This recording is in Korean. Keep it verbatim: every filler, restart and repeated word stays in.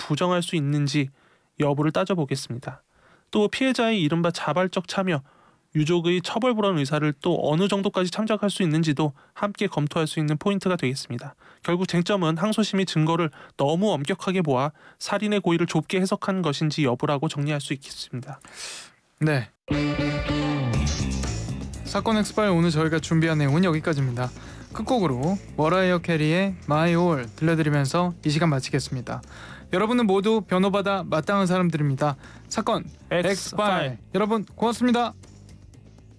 부정할 수 있는지 여부를 따져보겠습니다. 또 피해자의 이른바 자발적 참여, 유족의 처벌 불안 의사를 또 어느 정도까지 참작할 수 있는지도 함께 검토할 수 있는 포인트가 되겠습니다. 결국 쟁점은 항소심이 증거를 너무 엄격하게 보아 살인의 고의를 좁게 해석한 것인지 여부라고 정리할 수 있겠습니다. 네. 사건 엑스파일 오늘 저희가 준비한 내용은 여기까지입니다. 끝곡으로 머라이어 캐리의 My All 들려드리면서 이 시간 마치겠습니다. 여러분은 모두 변호받아 마땅한 사람들입니다. 사건 엑스파일 여러분 고맙습니다.